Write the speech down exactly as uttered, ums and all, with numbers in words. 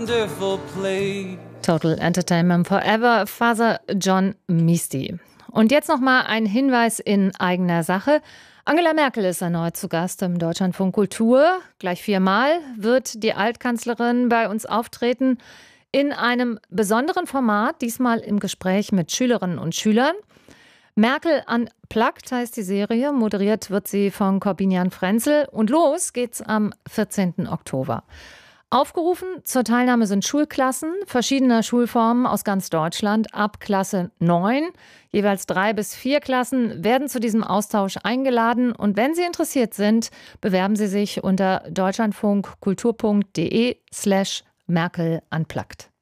wonderful place. Total Entertainment Forever, Father John Misty. Und jetzt nochmal ein Hinweis in eigener Sache. Angela Merkel ist erneut zu Gast im Deutschlandfunk Kultur. Gleich viermal wird die Altkanzlerin bei uns auftreten in einem besonderen Format, diesmal im Gespräch mit Schülerinnen und Schülern. Merkel Unplugged heißt die Serie, moderiert wird sie von Corbinian Frenzel und los geht's am vierzehnten Oktober. Aufgerufen zur Teilnahme sind Schulklassen verschiedener Schulformen aus ganz Deutschland ab Klasse neun. Jeweils drei bis vier Klassen werden zu diesem Austausch eingeladen. Und wenn Sie interessiert sind, bewerben Sie sich unter deutschlandfunkkultur punkt de slash Merkel Unplugged.